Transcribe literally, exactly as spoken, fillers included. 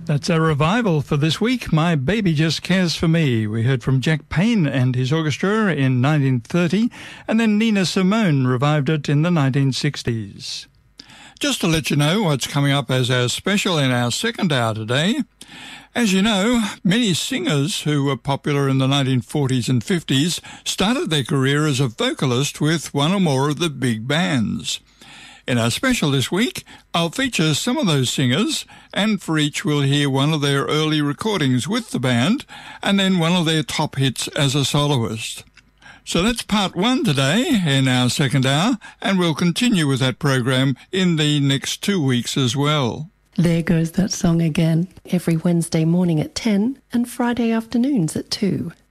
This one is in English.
That's our revival for this week, My Baby Just Cares for Me. We heard from Jack Payne and his orchestra in nineteen thirty, and then Nina Simone revived it in the nineteen sixties. Just to let you know what's coming up as our special in our second hour today. As you know, many singers who were popular in the nineteen forties and fifties started their career as a vocalist with one or more of the big bands. In our special this week, I'll feature some of those singers, and for each we'll hear one of their early recordings with the band, and then one of their top hits as a soloist. So that's part one today in our second hour, and we'll continue with that program in the next two weeks as well. There goes that song again, every Wednesday morning at ten and Friday afternoons at two.